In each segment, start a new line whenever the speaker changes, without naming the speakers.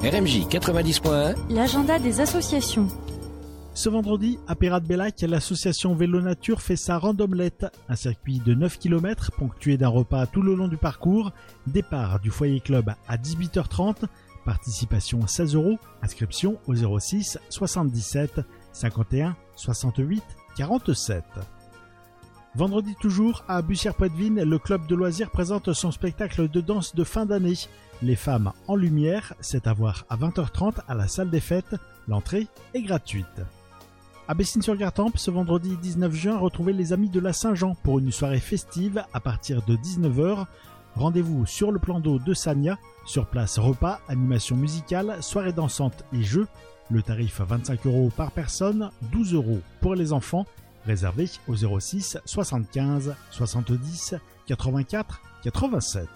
RMJ 90.1,
l'agenda des associations.
Ce vendredi, à Pérat-de-Bellac, l'association Vélo Nature fait sa randomelette, un circuit de 9 km ponctué d'un repas tout le long du parcours, départ du foyer club à 18h30, participation 16 €, inscription au 06 77 51 68 47. Vendredi toujours, à Bussière-Poitevine, le club de loisirs présente son spectacle de danse de fin d'année. Les femmes en lumière, c'est à voir à 20h30 à la salle des fêtes. L'entrée est gratuite. À Bessines-sur-Gartempe, ce vendredi 19 juin, retrouvez les amis de la Saint-Jean pour une soirée festive à partir de 19h. Rendez-vous sur le plan d'eau de Sagna. Sur place, repas, animation musicale, soirée dansante et jeux. Le tarif 25 € par personne, 12 € pour les enfants. Réservé au 06 75 70 84 87.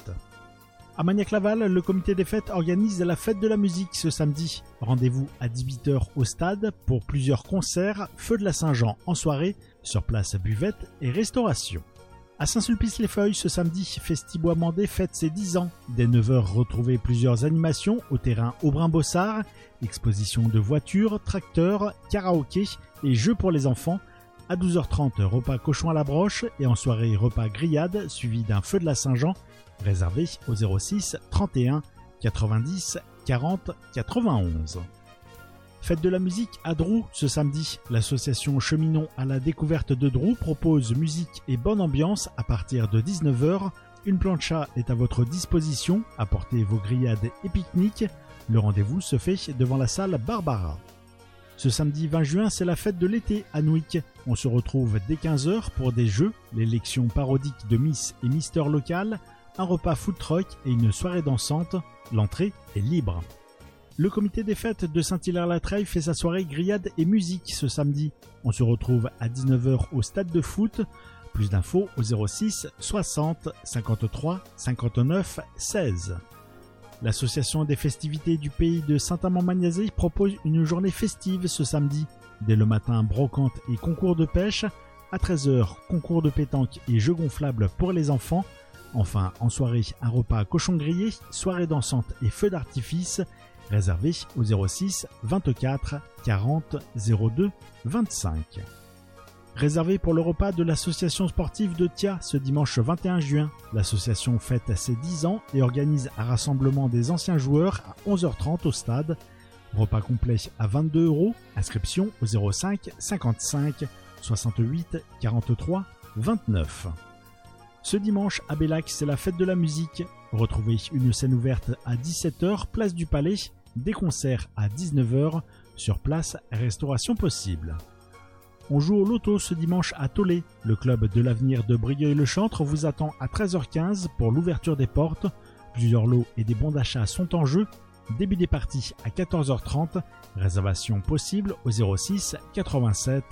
À Magnac-Laval, le comité des fêtes organise la fête de la musique ce samedi. Rendez-vous à 18h au stade pour plusieurs concerts, Feu de la Saint-Jean en soirée, sur place buvette et restauration. À Saint-Sulpice-les-Feuilles, ce samedi, Festibois-Mandé fête ses 10 ans. Dès 9h, retrouvez plusieurs animations au terrain Aubrin-Bossard, exposition de voitures, tracteurs, karaoké et jeux pour les enfants. À 12h30, repas cochon à la broche et en soirée, repas grillade suivi d'un feu de la Saint-Jean, réservé au 06 31 90 40 91. Fête de la musique à Drou ce samedi. L'association Cheminons à la découverte de Drou propose musique et bonne ambiance à partir de 19h. Une plancha est à votre disposition. Apportez vos grillades et pique-niques. Le rendez-vous se fait devant la salle Barbara. Ce samedi 20 juin, c'est la fête de l'été à Nouic. On se retrouve dès 15h pour des jeux, l'élection parodique de Miss et Mister local, un repas food truck et une soirée dansante. L'entrée est libre. Le comité des fêtes de Saint-Hilaire-la-Treille fait sa soirée grillade et musique ce samedi. On se retrouve à 19h au stade de foot. Plus d'infos au 06 60 53 59 16. L'association des festivités du pays de Saint-Amand-Magnazé propose une journée festive ce samedi. Dès le matin, brocante et concours de pêche. À 13h, concours de pétanque et jeux gonflables pour les enfants. Enfin, en soirée, un repas cochon grillé, soirée dansante et feux d'artifice. Réservé au 06 24 40 02 25. Réservé pour le repas de l'association sportive de Thia ce dimanche 21 juin. L'association fête ses 10 ans et organise un rassemblement des anciens joueurs à 11h30 au stade. Repas complet à 22 €, inscription au 05 55 68 43 29. Ce dimanche à Bellac, c'est la fête de la musique. Retrouvez une scène ouverte à 17h, place du Palais, des concerts à 19h, sur place, restauration possible. On joue au loto ce dimanche à Tollet. Le club de l'avenir de Brigueuil-le-Chantre vous attend à 13h15 pour l'ouverture des portes. Plusieurs lots et des bons d'achat sont en jeu. Début des parties à 14h30. Réservation possible au 06 87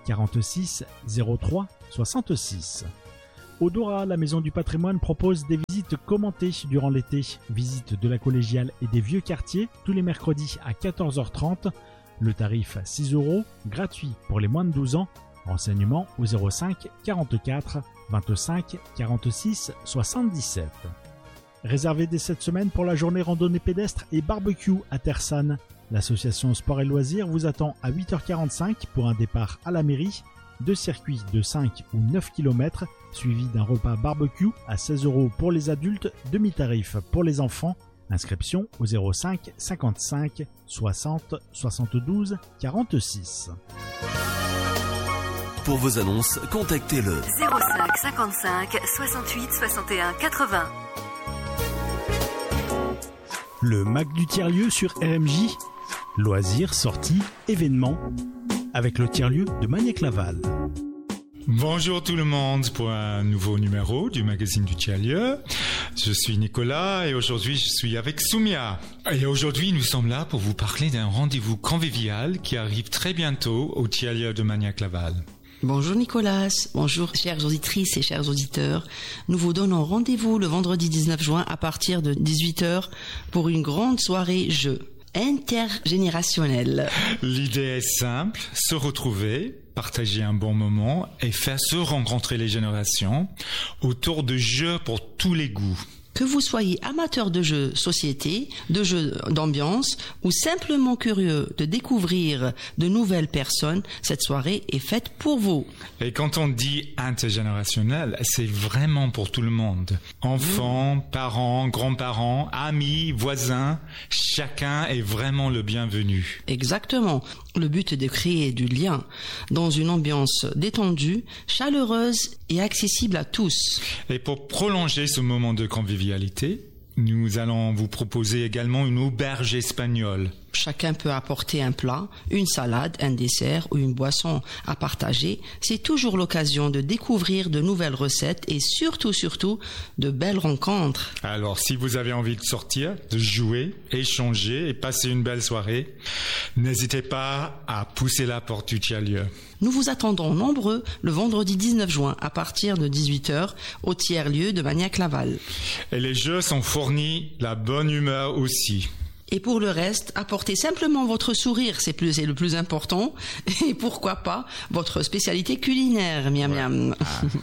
46 03 66. Odora, la Maison du Patrimoine, propose des visites commentées durant l'été. Visite de la collégiale et des vieux quartiers tous les mercredis à 14h30. Le tarif 6 €, gratuit pour les moins de 12 ans. Renseignements au 05 44 25 46 77. Réservé dès cette semaine pour la journée randonnée pédestre et barbecue à Tersanne. L'association Sport et Loisirs vous attend à 8h45 pour un départ à la mairie. 2 circuits de 5 ou 9 km, suivi d'un repas barbecue à 16 € pour les adultes, demi-tarif pour les enfants. Inscription au 05 55 60 72 46.
Pour vos annonces, contactez le
05 55 68 61 80.
Le Mac du tiers-lieu sur RMJ. Loisirs, sorties, événements. Avec le tiers-lieu de Magnac-Laval.
Bonjour tout le monde pour un nouveau numéro du magazine du tiers-lieu. Je suis Nicolas et aujourd'hui je suis avec Soumia. Et aujourd'hui nous sommes là pour vous parler d'un rendez-vous convivial qui arrive très bientôt au tiers-lieu de Magnac-Laval.
Bonjour Nicolas, bonjour chères auditrices et chers auditeurs. Nous vous donnons rendez-vous le vendredi 19 juin à partir de 18h pour une grande soirée jeu intergénérationnelle.
L'idée est simple, se retrouver, partager un bon moment et faire se rencontrer les générations autour de jeux pour tous les goûts.
Que vous soyez amateur de jeux société, de jeux d'ambiance ou simplement curieux de découvrir de nouvelles personnes, cette soirée est faite pour vous.
Et quand on dit intergénérationnel, c'est vraiment pour tout le monde. Enfants, parents, grands-parents, amis, voisins, chacun est vraiment le bienvenu.
Exactement. Le but est de créer du lien dans une ambiance détendue, chaleureuse et accessible à tous.
Et pour prolonger ce moment de convivialité, nous allons vous proposer également une auberge espagnole.
Chacun peut apporter un plat, une salade, un dessert ou une boisson à partager. C'est toujours l'occasion de découvrir de nouvelles recettes et surtout, de belles rencontres.
Alors, si vous avez envie de sortir, de jouer, échanger et passer une belle soirée, n'hésitez pas à pousser la porte du tiers-lieu.
Nous vous attendons nombreux le vendredi 19 juin à partir de 18h au tiers-lieu de Magnac-Laval.
Et les jeux sont fournis, la bonne humeur aussi.
Et pour le reste, apportez simplement votre sourire, c'est le plus important. Et pourquoi pas votre spécialité culinaire, miam miam.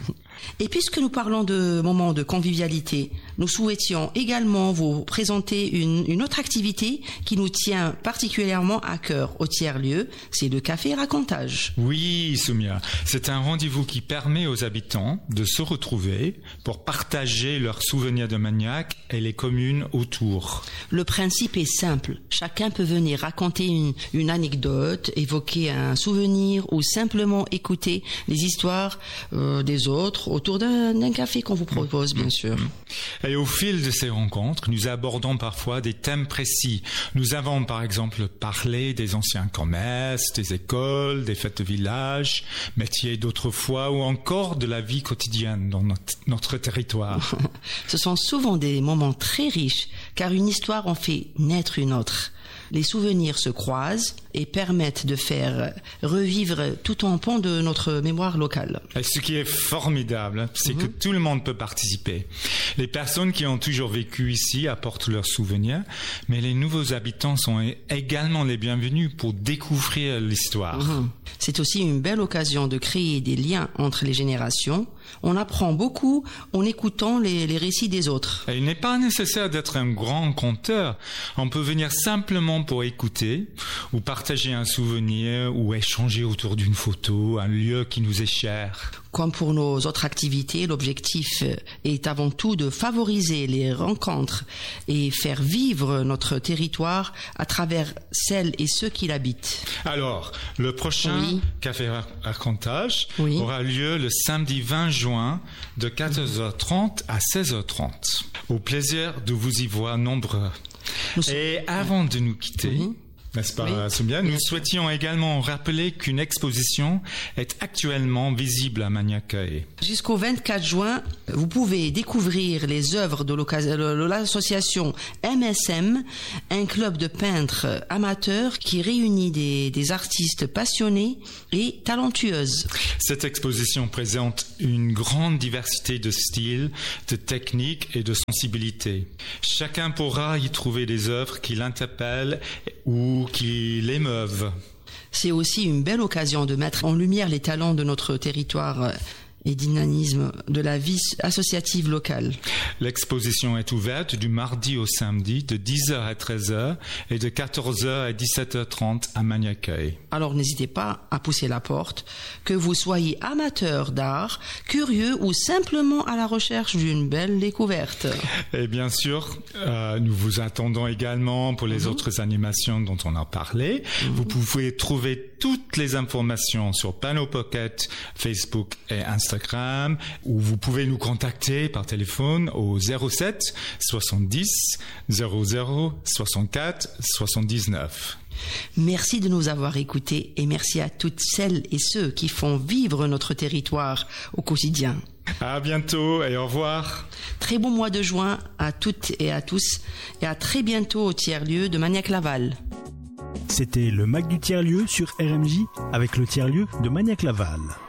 Et puisque nous parlons de moments de convivialité, nous souhaitions également vous présenter une autre activité qui nous tient particulièrement à cœur au tiers-lieu, c'est le café racontage.
Oui, Soumia, c'est un rendez-vous qui permet aux habitants de se retrouver pour partager leurs souvenirs de Magnac et les communes autour.
Le principe est simple, chacun peut venir raconter une anecdote, évoquer un souvenir ou simplement écouter les histoires des autres autour d'un café qu'on vous propose, bien sûr.
Et au fil de ces rencontres, nous abordons parfois des thèmes précis. Nous avons par exemple parlé des anciens commerces, des écoles, des fêtes de village, métiers d'autrefois ou encore de la vie quotidienne dans notre territoire.
Ce sont souvent des moments très riches car une histoire en fait naître une autre. Les souvenirs se croisent et permettent de faire revivre tout un pan de notre mémoire locale.
Et ce qui est formidable, c'est que tout le monde peut participer. Les personnes qui ont toujours vécu ici apportent leurs souvenirs, mais les nouveaux habitants sont également les bienvenus pour découvrir l'histoire.
C'est aussi une belle occasion de créer des liens entre les générations. On apprend beaucoup en écoutant les récits des autres.
Et il n'est pas nécessaire d'être un grand conteur. On peut venir simplement pour écouter ou partager un souvenir ou échanger autour d'une photo, un lieu qui nous est cher.
Comme pour nos autres activités, l'objectif est avant tout de favoriser les rencontres et faire vivre notre territoire à travers celles et ceux qui l'habitent.
Alors, le prochain café racontage aura lieu le samedi 20 juin de 14h30 à 16h30. Au plaisir de vous y voir nombreux. Et avant de nous quitter, n'est-ce pas, Soumia, nous souhaitions également rappeler qu'une exposition est actuellement visible à Magnac-Caé.
Jusqu'au 24 juin, vous pouvez découvrir les œuvres de l'association MSM, un club de peintres amateurs qui réunit des artistes passionnés et talentueuses.
Cette exposition présente une grande diversité de styles, de techniques et de sensibilités. Chacun pourra y trouver des œuvres qui l'interpellent ou qui l'émeuvent.
C'est aussi une belle occasion de mettre en lumière les talents de notre territoire et dynamisme de la vie associative locale.
L'exposition est ouverte du mardi au samedi de 10h à 13h et de 14h à 17h30 à Magnac-Caé.
Alors n'hésitez pas à pousser la porte, que vous soyez amateur d'art, curieux ou simplement à la recherche d'une belle découverte. Et
bien sûr, nous vous attendons également pour les autres animations dont on a parlé. Vous pouvez trouver toutes les informations sur Panneau Pocket, Facebook et Instagram, ou vous pouvez nous contacter par téléphone au 07 70 00 64 79.
Merci de nous avoir écoutés et merci à toutes celles et ceux qui font vivre notre territoire au quotidien.
À bientôt et au revoir.
Très bon mois de juin à toutes et à tous et à très bientôt au tiers-lieu de Magnac-Laval.
C'était le Mac du tiers-lieu sur RMJ avec le tiers-lieu de Magnac-Laval.